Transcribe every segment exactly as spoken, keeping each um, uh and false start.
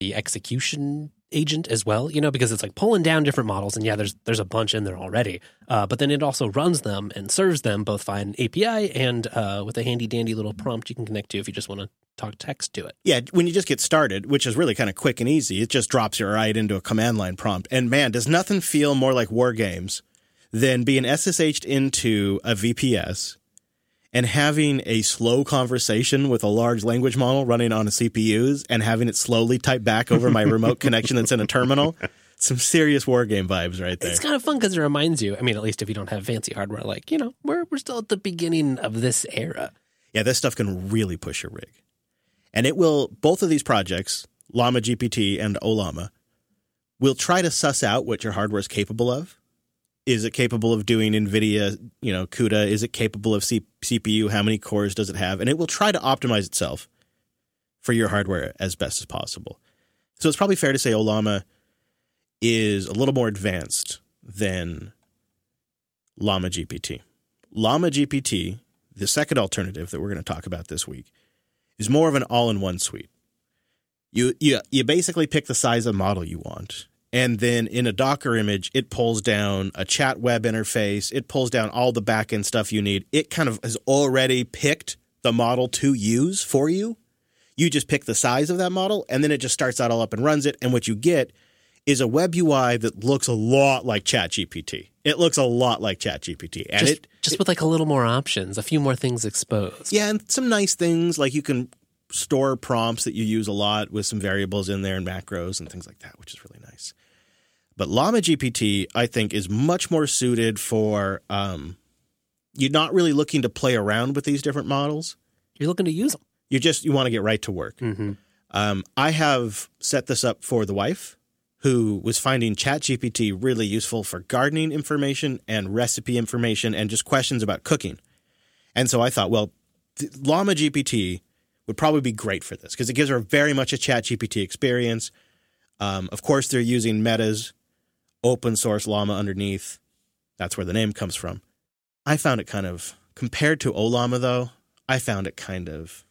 the execution agent as well, you know, because it's like pulling down different models, and yeah, there's there's a bunch in there already. Uh, but then it also runs them and serves them both via an A P I and uh, with a handy dandy little prompt you can connect to if you just want to talk text to it. Yeah, when you just get started, which is really kind of quick and easy, it just drops you right into a command line prompt. And man, does nothing feel more like war games than being S S H'd into a V P S and having a slow conversation with a large language model running on a C P Us and having it slowly type back over my remote connection that's in a terminal. Some serious war game vibes right there. It's kind of fun because it reminds you, I mean, at least if you don't have fancy hardware, like, you know, we're we're still at the beginning of this era. Yeah, this stuff can really push your rig. And it will, both of these projects, Llama G P T and Ollama, will try to suss out what your hardware is capable of. Is it capable of doing NVIDIA, you know, CUDA? Is it capable of C- CPU? How many cores does it have? And it will try to optimize itself for your hardware as best as possible. So it's probably fair to say Ollama is a little more advanced than Llama G P T. Llama G P T, the second alternative that we're going to talk about this week, is more of an all-in-one suite. You, you, you basically pick the size of model you want. And then in a Docker image, it pulls down a chat web interface. It pulls down all the backend stuff you need. It kind of has already picked the model to use for you. You just pick the size of that model, and then it just starts out all up and runs it. And what you get is a web U I that looks a lot like ChatGPT. It looks a lot like ChatGPT. And just, it just it, with like a little more options, a few more things exposed. Yeah, and some nice things like you can store prompts that you use a lot with some variables in there and macros and things like that, which is really nice. But Llama G P T, I think, is much more suited for um, you're not really looking to play around with these different models. You're looking to use them. You just you want to get right to work. Mm-hmm. Um, I have set this up for the wife, who was finding ChatGPT really useful for gardening information and recipe information and just questions about cooking. And so I thought, well, th- Llama G P T would probably be great for this because it gives her very much a ChatGPT experience. Um, of course, they're using Meta's open source Llama underneath. That's where the name comes from. I found it kind of, compared to Ollama though, I found it kind of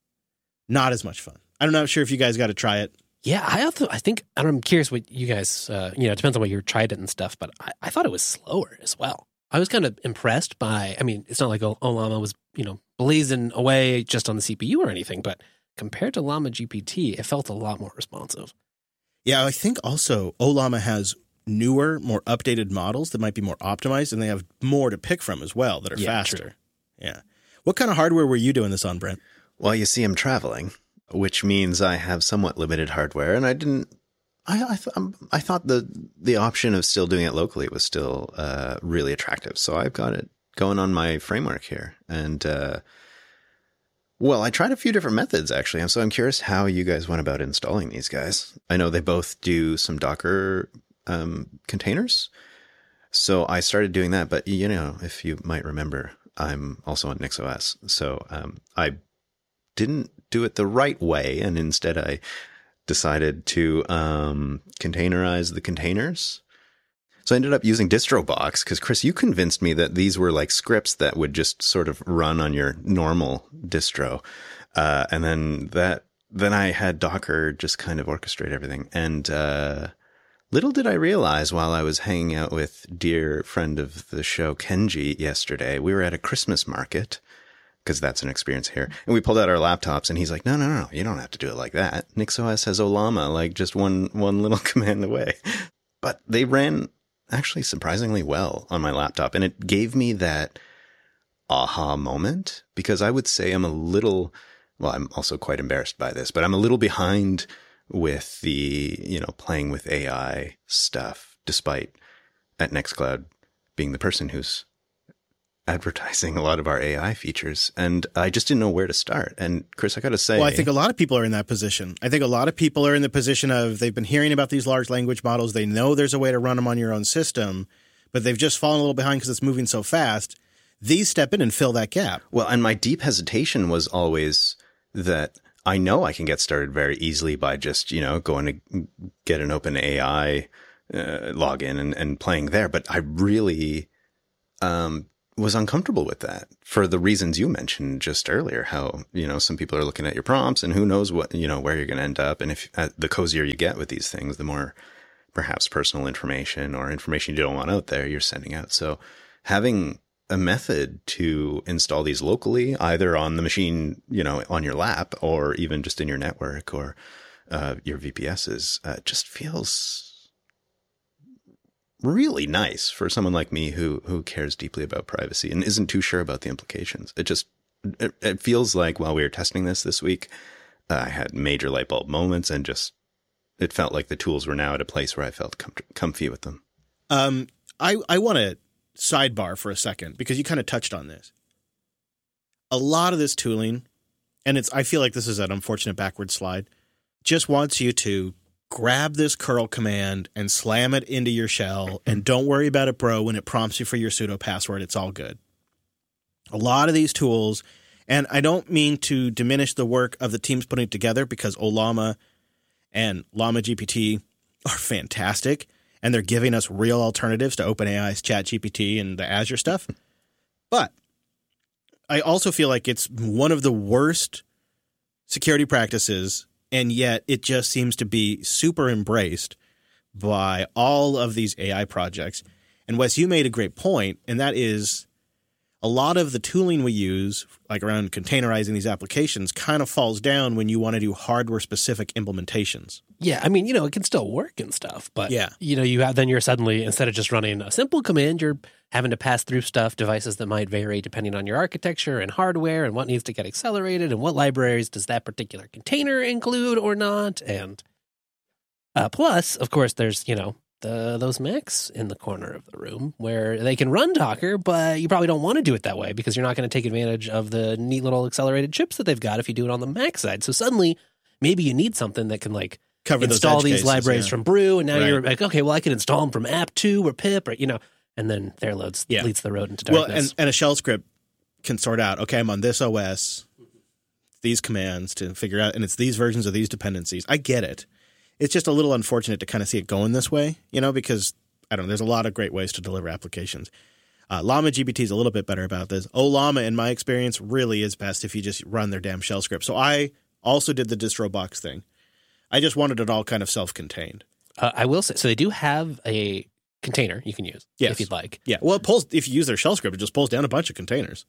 not as much fun. I'm not sure if you guys got to try it. Yeah, I also, I think, I'm curious what you guys, uh, you know, it depends on what you tried it and stuff, but I, I thought it was slower as well. I was kind of impressed by, I mean, it's not like Ollama was, you know, blazing away just on the C P U or anything, but compared to Llama G P T, it felt a lot more responsive. Yeah, I think also Ollama has newer, more updated models that might be more optimized, and they have more to pick from as well that are yeah, faster. True. Yeah. What kind of hardware were you doing this on, Brent? Well, you see, I'm traveling, which means I have somewhat limited hardware, and I didn't. I I, th- I thought the the option of still doing it locally was still uh, really attractive. So I've got it going on my framework here, and uh, well, I tried a few different methods actually, and so I'm curious how you guys went about installing these guys. I know they both do some Docker um, containers, so I started doing that. But you know, if you might remember, I'm also on NixOS, so um, I didn't do it the right way, and instead I decided to um, containerize the containers. So I ended up using DistroBox because, Chris, you convinced me that these were like scripts that would just sort of run on your normal distro. Uh, and then that, then I had Docker just kind of orchestrate everything. And uh, little did I realize while I was hanging out with dear friend of the show, Kenji, yesterday, we were at a Christmas market, because that's an experience here. And we pulled out our laptops, and he's like, no, no, no, you don't have to do it like that. NixOS has Ollama, like just one one little command away. But they ran actually surprisingly well on my laptop, and it gave me that aha moment, because I would say I'm a little, well, I'm also quite embarrassed by this, but I'm a little behind with the, you know, playing with A I stuff, despite at Nextcloud being the person who's advertising a lot of our A I features, and I just didn't know where to start. And Chris, I got to say, well, I think a lot of people are in that position. I think a lot of people are in the position of they've been hearing about these large language models. They know there's a way to run them on your own system, but they've just fallen a little behind because it's moving so fast. These step in and fill that gap. Well, and my deep hesitation was always that I know I can get started very easily by just, you know, going to get an OpenAI uh, login and, and playing there. But I really, um, was uncomfortable with that for the reasons you mentioned just earlier, how, you know, some people are looking at your prompts and who knows what, you know, where you're going to end up. And if uh, the cozier you get with these things, the more perhaps personal information or information you don't want out there, you're sending out. So having a method to install these locally, either on the machine, you know, on your lap, or even just in your network or uh, your V P Ss, uh, just feels really nice for someone like me who who cares deeply about privacy and isn't too sure about the implications. It just it, it feels like while we were testing this this week, uh, I had major light bulb moments, and just it felt like the tools were now at a place where I felt com- comfy with them. Um, I I want to sidebar for a second because you kind of touched on this. A lot of this tooling, and it's I feel like this is an unfortunate backward slide, just wants you to grab this curl command and slam it into your shell, and don't worry about it, bro. When it prompts you for your sudo password, it's all good. A lot of these tools, and I don't mean to diminish the work of the teams putting it together, because Ollama and Llama G P T are fantastic, and they're giving us real alternatives to OpenAI's ChatGPT and the Azure stuff. But I also feel like it's one of the worst security practices, and yet it just seems to be super embraced by all of these A I projects. And Wes, you made a great point, and that is a lot of the tooling we use, like around containerizing these applications, kind of falls down when you want to do hardware-specific implementations. Yeah, I mean, you know, it can still work and stuff, but yeah. you know, you have then you're suddenly, instead of just running a simple command, you're having to pass through stuff, devices that might vary depending on your architecture and hardware and what needs to get accelerated and what libraries does that particular container include or not. And uh, plus, of course, there's, you know, the those Macs in the corner of the room where they can run Docker, but you probably don't want to do it that way because you're not going to take advantage of the neat little accelerated chips that they've got if you do it on the Mac side. So suddenly, maybe you need something that can like cover install those these cases, libraries yeah. from Brew, and now Right. you're like, okay, well, I can install them from app two or pip, or you know, and then there loads Yeah. leads the road into darkness. Well, and, and a shell script can sort out, okay, I'm on this O S, these commands to figure out, and it's these versions of these dependencies. I get it. It's just a little unfortunate to kind of see it going this way, you know, because, I don't know, there's a lot of great ways to deliver applications. Uh, Llama G P T is a little bit better about this. Ollama, in my experience, really is best if you just run their damn shell script. So I also did the distro box thing. I just wanted it all kind of self-contained. Uh, I will say, so they do have a container you can use Yes. if you'd like. Yeah, well, it pulls, if you use their shell script, it just pulls down a bunch of containers.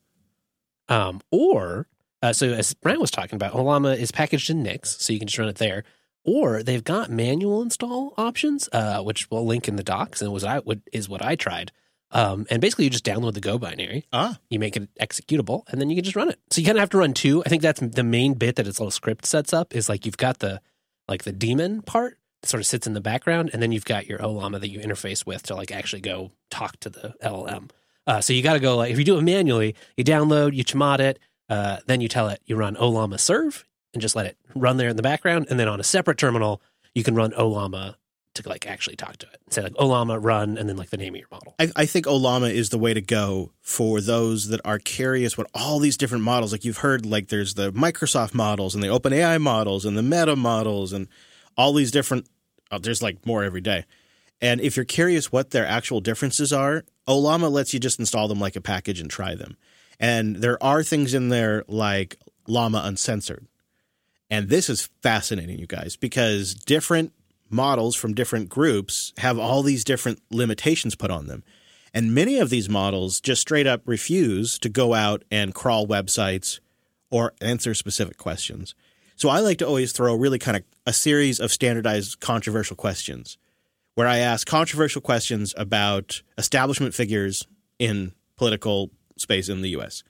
Um, or, uh, so as Brian was talking about, Ollama is packaged in Nix, so you can just run it there. Or they've got manual install options, uh, which we'll link in the docs, and was I would is what I tried. Um, and basically, you just download the Go binary, Ah. you make it executable, and then you can just run it. So you kind of have to run two. I think that's the main bit that its little script sets up is like you've got the like the daemon part that sort of sits in the background, and then you've got your Ollama that you interface with to like actually go talk to the L L M. Uh, so you got to go like if you do it manually, you download, you chmod it, uh, then you tell it you run Ollama serve. And just let it run there in the background. And then on a separate terminal, you can run Ollama to like actually talk to it. Say like Ollama run and then like the name of your model. I, I think Ollama is the way to go for those that are curious what all these different models, like you've heard, like there's the Microsoft models and the OpenAI models and the Meta models and all these different, oh, there's like more every day. And if you're curious what their actual differences are, Ollama lets you just install them like a package and try them. And there are things in there like Llama Uncensored. And this is fascinating, you guys, because different models from different groups have all these different limitations put on them. And many of these models just straight up refuse to go out and crawl websites or answer specific questions. So I like to always throw really kind of a series of standardized controversial questions where I ask controversial questions about establishment figures in political space in the U S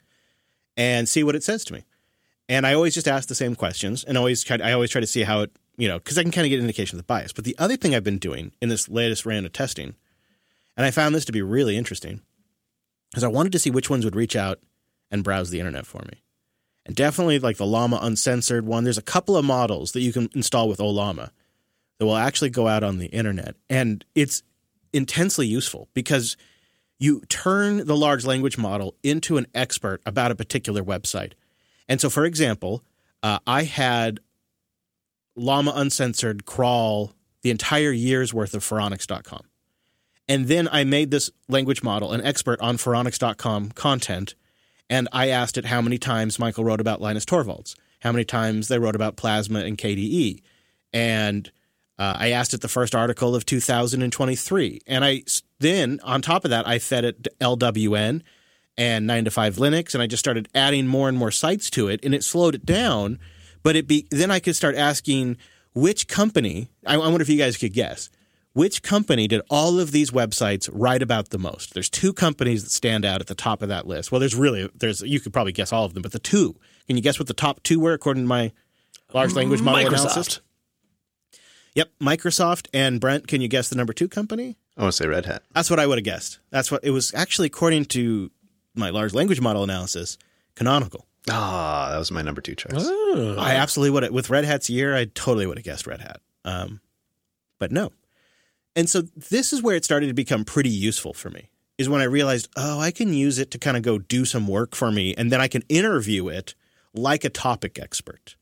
and see what it says to me. And I always just ask the same questions, and always try, I always try to see how it, you know, because I can kind of get an indication of the bias. But the other thing I've been doing in this latest round of testing, and I found this to be really interesting, is I wanted to see which ones would reach out and browse the internet for me. And definitely like the Llama Uncensored one, there's a couple of models that you can install with Ollama that will actually go out on the internet. And it's intensely useful because you turn the large language model into an expert about a particular website. And so, for example, uh, I had Llama Uncensored crawl the entire year's worth of Phoronix dot com. And then I made this language model an expert on Phoronix dot com content, and I asked it how many times Michael wrote about Linus Torvalds, how many times they wrote about Plasma and K D E. And uh, I asked it the first article of two thousand twenty-three. And I then, on top of that, I fed it L W N and nine to five Linux, and I just started adding more and more sites to it, and it slowed it down. But it be then I could start asking which company, I, I wonder if you guys could guess, which company did all of these websites write about the most? There's two companies that stand out at the top of that list. Well, there's really, there's you could probably guess all of them, but the two. Can you guess what the top two were according to my large language model Microsoft. analysis? Yep, Microsoft. And Brent, can you guess the number two company? I want to say Red Hat. That's what I would have guessed. That's what it was actually according to my large language model analysis, Canonical. Ah, oh, that was my number two choice. Oh. I absolutely would have. With Red Hat's year, I totally would have guessed Red Hat. Um, but no. And so this is where it started to become pretty useful for me, is when I realized, oh, I can use it to kind of go do some work for me, and then I can interview it like a topic expert.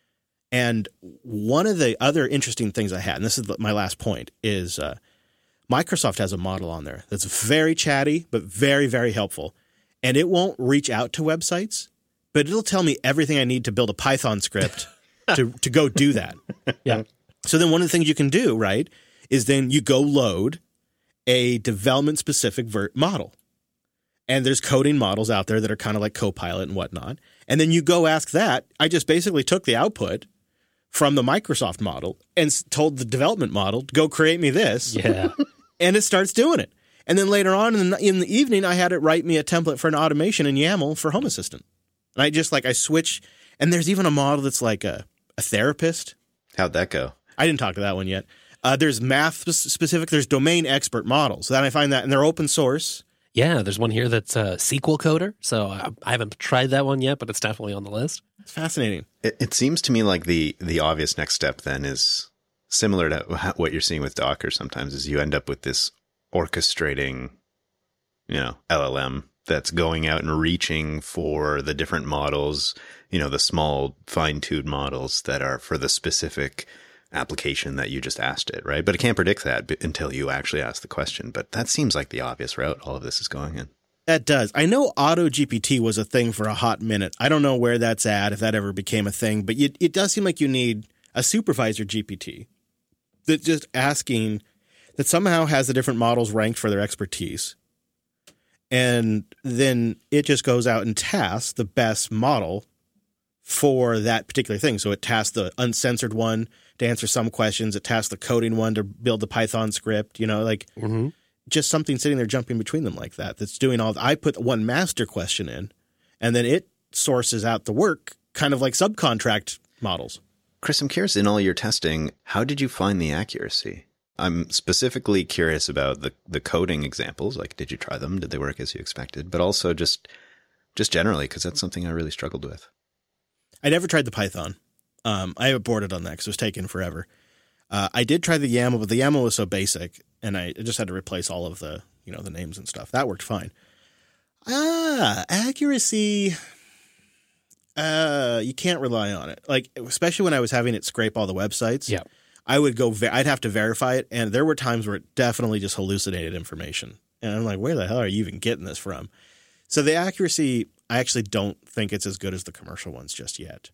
And one of the other interesting things I had, and this is my last point, is uh, Microsoft has a model on there that's very chatty, but very, very helpful. And it won't reach out to websites, but it'll tell me everything I need to build a Python script to, to go do that. Yeah. So then one of the things you can do, right, is then you go load a development-specific ver- model. And there's coding models out there that are kind of like Copilot and whatnot. And then you go ask that. I just basically took the output from the Microsoft model and told the development model to go create me this. Yeah. And it starts doing it. And then later on in the, in the evening, I had it write me a template for an automation in YAML for Home Assistant. And I just like, I switch. And there's even a model that's like a, a therapist. How'd that go? I didn't talk to that one yet. Uh, there's math specific. There's domain expert models. Then I find that, and they're open source. Yeah, there's one here that's a S Q L coder. So I, I haven't tried that one yet, but it's definitely on the list. It's fascinating. It, it seems to me like the the obvious next step then is similar to what you're seeing with Docker sometimes, is you end up with this orchestrating, you know, L L M that's going out and reaching for the different models, you know, the small fine-tuned models that are for the specific application that you just asked it, right? But it can't predict that until you actually ask the question. But that seems like the obvious route all of this is going in. That does. I know AutoGPT was a thing for a hot minute. I don't know where that's at, if that ever became a thing, but you, it does seem like you need a supervisor G P T that just asking that somehow has the different models ranked for their expertise. And then it just goes out and tasks the best model for that particular thing. So it tasks the uncensored one to answer some questions. It tasks the coding one to build the Python script, you know, like Mm-hmm. just something sitting there jumping between them like that. That's doing all. I put one master question in, and then it sources out the work, kind of like subcontract models. Chris, I'm curious, in all your testing, how did you find the accuracy? I'm specifically curious about the, the coding examples. Like, did you try them? Did they work as you expected? But also just just generally, because that's something I really struggled with. I never tried the Python. Um, I aborted on that because it was taking forever. Uh, I did try the YAML, but the YAML was so basic, and I just had to replace all of the, you know, the names and stuff. That worked fine. Ah, accuracy. Uh, you can't rely on it. Like, especially when I was having it scrape all the websites. Yeah. I would go. Ve- I'd have to verify it, and there were times where it definitely just hallucinated information, and I'm like, where the hell are you even getting this from? So the accuracy, I actually don't think it's as good as the commercial ones just yet.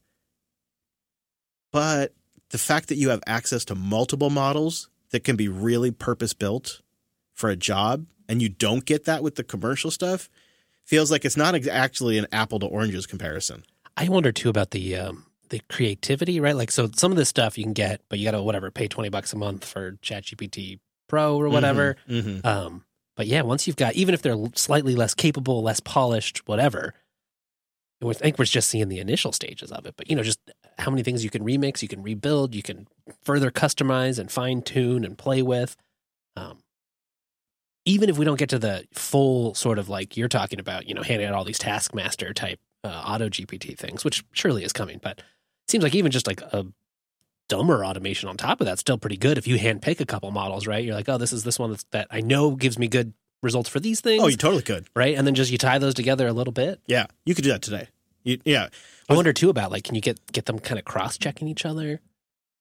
But the fact that you have access to multiple models that can be really purpose-built for a job, and you don't get that with the commercial stuff, feels like it's not ex- actually an apple to oranges comparison. I wonder too about the um, the creativity, right? Like, so some of this stuff you can get, but you got to whatever pay twenty bucks a month for ChatGPT Pro or whatever. Mm-hmm, mm-hmm. Um, but yeah, once you've got, even if they're slightly less capable, less polished, whatever, I think we're just seeing the initial stages of it. But you know, just how many things you can remix, you can rebuild, you can further customize and fine tune and play with. Um, even if we don't get to the full sort of like you're talking about, you know, handing out all these Taskmaster type uh, auto G P T things, which surely is coming, but it seems like even just like a dumber automation on top of that's still pretty good. If you hand pick a couple models, right? You're like, oh, this is this one that's, that I know gives me good results for these things. Oh, you totally could. Right. And then just you tie those together a little bit. Yeah, you could do that today. You, yeah. I wonder too about like, can you get, get them kind of cross checking each other?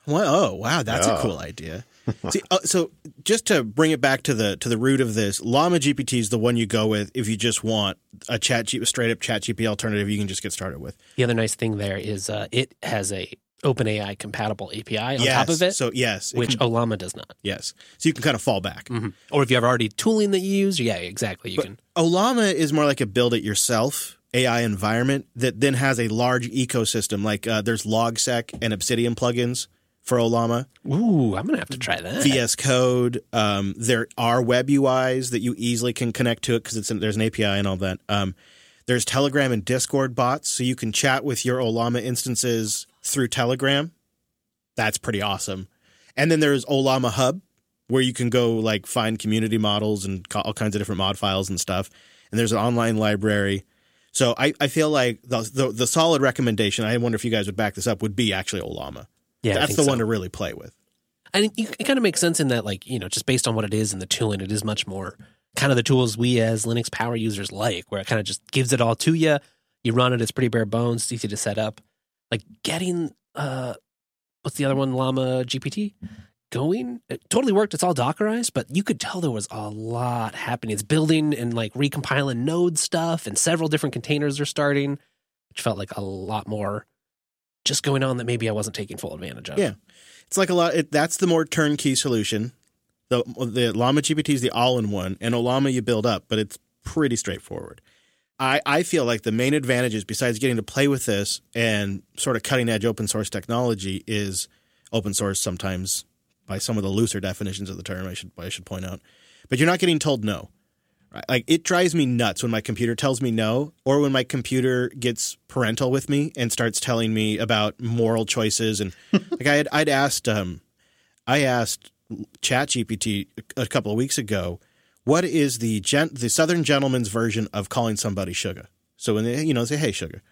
Well, oh, wow, that's Oh. a cool idea. See, uh, so just to bring it back to the to the root of this, Llama G P T is the one you go with if you just want a chat G- straight up Chat G P T alternative you can just get started with. The other nice thing there is uh, it has a OpenAI compatible A P I on yes. top of it, So yes, it which can- Ollama does not. yes. So you can kind of fall back. Mm-hmm. Or if you have already tooling that you use, yeah, exactly. You But can. Ollama is more like a build it yourself A I environment that then has a large ecosystem. Like uh, there's LogSec and Obsidian plugins for Ollama. Ooh, I'm gonna have to try that. V S Code. Um, there are web U Is that you easily can connect to it because it's an, there's an A P I and all that. Um, there's Telegram and Discord bots, so you can chat with your Ollama instances through Telegram. That's pretty awesome. And then there's Ollama Hub, where you can go like find community models and co- all kinds of different mod files and stuff. And there's an online library. So I, I feel like the, the the solid recommendation, I wonder if you guys would back this up, would be actually Ollama. Yeah, I That's think the so. one to really play with. I think you- it kind of makes sense in that, like, you know, just based on what it is and the tooling, it is much more kind of the tools we as Linux power users like, where it kind of just gives it all to you. You run it, it's pretty bare bones, it's easy to set up. Like getting, uh, what's the other one, Llama G P T going? It totally worked. It's all Dockerized, but you could tell there was a lot happening. It's building and like recompiling node stuff, and several different containers are starting, which felt like a lot more just going on that maybe I wasn't taking full advantage of. Yeah. It's like a lot. It, that's the more turnkey solution. The the Llama G P T is the all-in-one, and Ollama you build up, but it's pretty straightforward. I, I feel like the main advantages, besides getting to play with this and sort of cutting-edge open source technology, is open source sometimes by some of the looser definitions of the term, I should I should point out. But you're not getting told no. Right? Like, it drives me nuts when my computer tells me no, or when my computer gets parental with me and starts telling me about moral choices. And like I had, I'd asked, um, I asked ChatGPT a couple of weeks ago, what is the gent- the Southern gentleman's version of calling somebody sugar? So when they, you know, say, hey, sugar.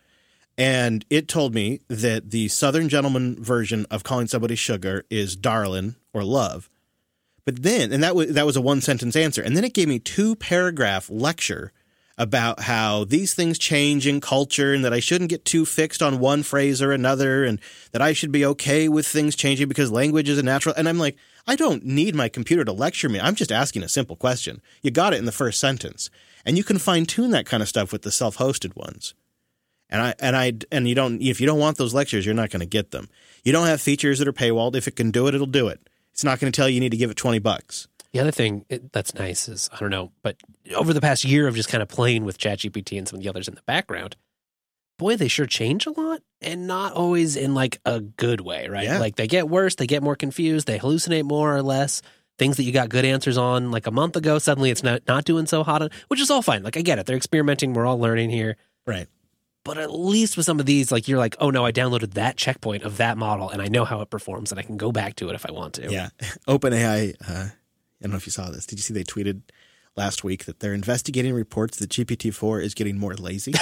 And it told me that the Southern gentleman version of calling somebody sugar is darling or love. But then, and that was that was a one sentence answer, and then it gave me two paragraph lecture about how these things change in culture, and that I shouldn't get too fixed on one phrase or another, and that I should be okay with things changing because language is a natural. And I'm like, I don't need my computer to lecture me. I'm just asking a simple question. You got it in the first sentence, and you can fine tune that kind of stuff with the self hosted ones. And I and I and you don't if you don't want those lectures, you're not going to get them. You don't have features that are paywalled. If it can do it, it'll do it. It's not going to tell you you need to give it twenty bucks. The other thing it, that's nice is, I don't know, but over the past year of just kind of playing with ChatGPT and some of the others in the background, boy, they sure change a lot, and not always in like a good way, right? Yeah. Like they get worse, they get more confused, they hallucinate more or less. Things that you got good answers on like a month ago, suddenly it's not, not doing so hot on, which is all fine. Like I get it. They're experimenting. We're all learning here. Right. But at least with some of these, like you're like, oh no, I downloaded that checkpoint of that model and I know how it performs and I can go back to it if I want to. Yeah. OpenAI, uh, I don't know if you saw this. Did you see they tweeted last week that they're investigating reports that G P T four is getting more lazy?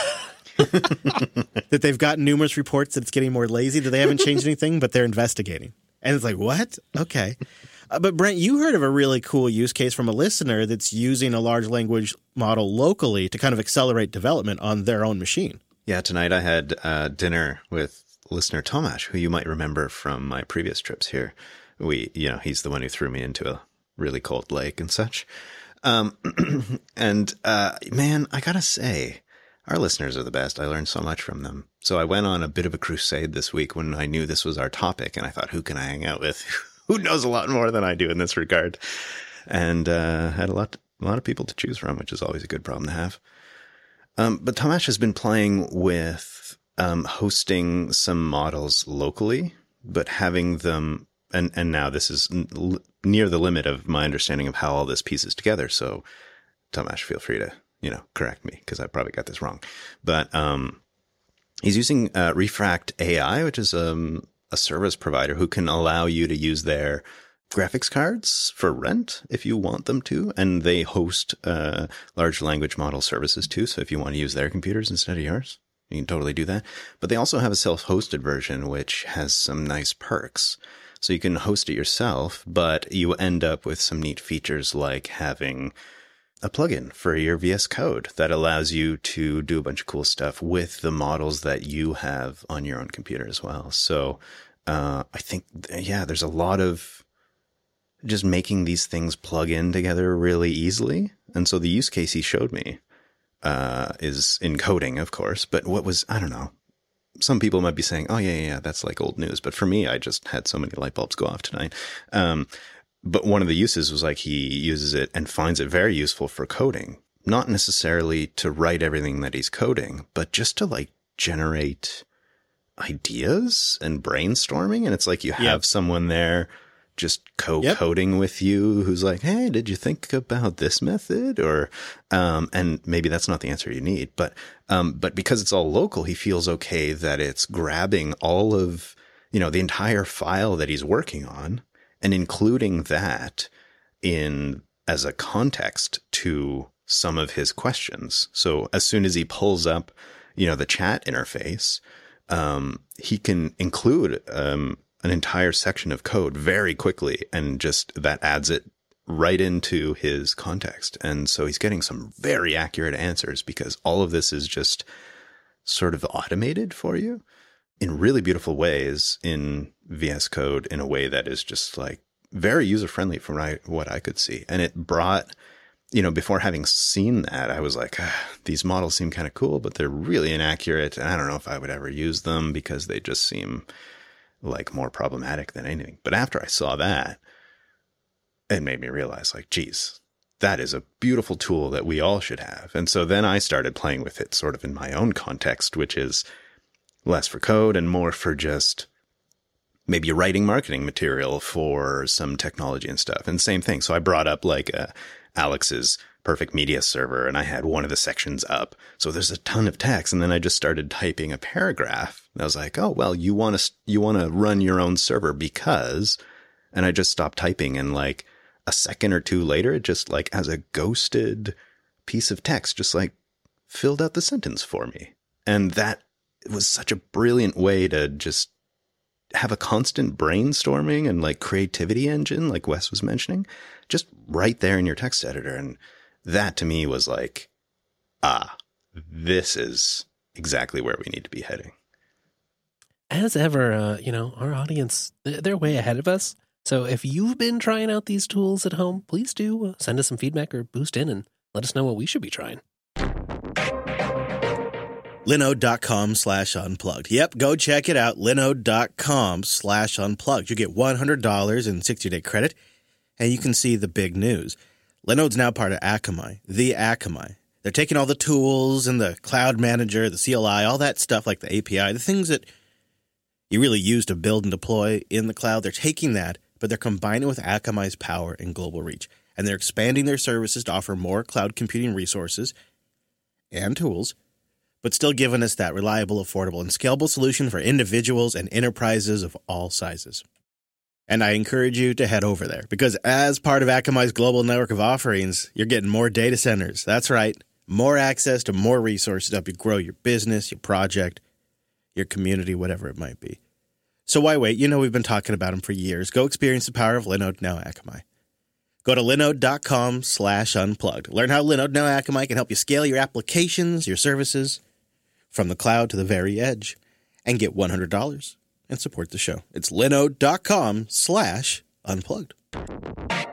That they've gotten numerous reports that it's getting more lazy, that they haven't changed anything, but they're investigating. And it's like, what? Okay. Uh, but Brent, you heard of a really cool use case from a listener that's using a large language model locally to kind of accelerate development on their own machine. Yeah, tonight I had uh, dinner with listener Tomasz, who you might remember from my previous trips here. We, you know, he's the one who threw me into a really cold lake and such. Um, and uh, man, I gotta say, our listeners are the best. I learned so much from them. So I went on a bit of a crusade this week when I knew this was our topic, and I thought, who can I hang out with? Who knows a lot more than I do in this regard? And uh, had a lot, a lot of people to choose from, which is always a good problem to have. Um, but Tomasz has been playing with um, hosting some models locally, but having them, and, and now this is n- near the limit of my understanding of how all this pieces together. So Tomasz, feel free to, you know, correct me because I probably got this wrong. But um, he's using uh, Refract A I, which is um, a service provider who can allow you to use their graphics cards for rent if you want them to. And they host uh, large language model services too. So if you want to use their computers instead of yours, you can totally do that. But they also have a self-hosted version, which has some nice perks. So you can host it yourself, but you end up with some neat features like having a plugin for your V S Code that allows you to do a bunch of cool stuff with the models that you have on your own computer as well. So Uh, I think, yeah, there's a lot of just making these things plug in together really easily. And so the use case he showed me uh, is in coding, of course. But what was, I don't know, some people might be saying, oh, yeah, yeah, yeah, that's like old news. But for me, I just had so many light bulbs go off tonight. Um, but one of the uses was like he uses it and finds it very useful for coding, not necessarily to write everything that he's coding, but just to like generate ideas and brainstorming. And it's like you have yep. someone there just co-coding yep. with you who's like, hey, did you think about this method? Or, um, and maybe that's not the answer you need, but, um, but because it's all local, he feels okay that it's grabbing all of, you know, the entire file that he's working on and including that in as a context to some of his questions. So as soon as he pulls up, you know, the chat interface, um, he can include, um, an entire section of code very quickly, and just that adds it right into his context. And so he's getting some very accurate answers because all of this is just sort of automated for you in really beautiful ways in V S Code in a way that is just like very user-friendly from what I could see. And it brought, you know, before having seen that, I was like, ah, these models seem kind of cool, but they're really inaccurate. And I don't know if I would ever use them because they just seem like more problematic than anything. But after I saw that, it made me realize like, geez, that is a beautiful tool that we all should have. And so then I started playing with it sort of in my own context, which is less for code and more for just maybe writing marketing material for some technology and stuff. And same thing. So I brought up like uh, Alex's Perfect Media Server, and I had one of the sections up. So there's a ton of text. And then I just started typing a paragraph. And I was like, oh, well, you want to, you want to run your own server because, and I just stopped typing. And like a second or two later, it just like as a ghosted piece of text, just like filled out the sentence for me. And that was such a brilliant way to just have a constant brainstorming and like creativity engine, like Wes was mentioning, just right there in your text editor. And that to me was like, ah, this is exactly where we need to be heading. As ever, uh, you know, our audience, they're way ahead of us. So if you've been trying out these tools at home, please do send us some feedback or boost in and let us know what we should be trying. Linode.com slash unplugged. Yep, go check it out. Linode.com slash unplugged. You get one hundred dollars in sixty-day credit, and you can see the big news. Linode's now part of Akamai, the Akamai. They're taking all the tools and the cloud manager, the C L I, all that stuff like the A P I, the things that you really use to build and deploy in the cloud. They're taking that, but they're combining it with Akamai's power and global reach. And they're expanding their services to offer more cloud computing resources and tools, but still giving us that reliable, affordable, and scalable solution for individuals and enterprises of all sizes. And I encourage you to head over there because as part of Akamai's global network of offerings, you're getting more data centers. That's right. More access to more resources to help you grow your business, your project, your community, whatever it might be. So why wait? You know we've been talking about them for years. Go experience the power of Linode Now Akamai. Go to linode.com slash unplugged. Learn how Linode Now Akamai can help you scale your applications, your services, from the cloud to the very edge, and get one hundred dollars and support the show. It's linode.com slash unplugged.